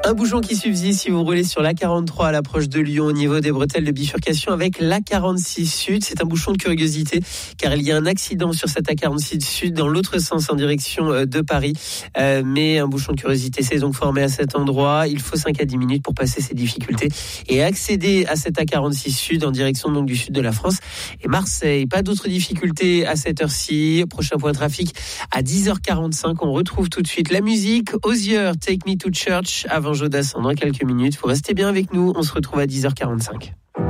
Un bouchon qui subsiste si vous roulez sur l'A43 à l'approche de Lyon au niveau des bretelles de bifurcation avec l'A46 Sud. C'est un bouchon de curiosité car il y a un accident sur cette A46 Sud dans l'autre sens en direction de Paris. Mais un bouchon de curiosité s'est donc formé à cet endroit. Il faut 5 à 10 minutes pour passer ces difficultés et accéder à cette A46 Sud en direction donc du sud de la France et Marseille. Pas d'autres difficultés à cette heure-ci. Prochain point trafic à 10h45. On retrouve tout de suite la musique. Hozier, Take Me to Church avant Jodassin dans quelques minutes. Vous restez bien avec nous. On se retrouve à 10h45.